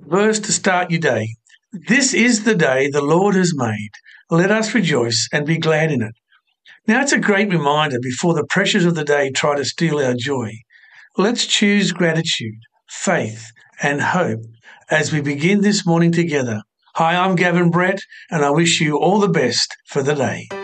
verse to start your day. This is the day the Lord has made. Let us rejoice and be glad in it. Now, it's a great reminder before the pressures of the day try to steal our joy. Let's choose gratitude, faith, and hope as we begin this morning together. Hi, I'm Gavin Brett, and I wish you all the best for the day.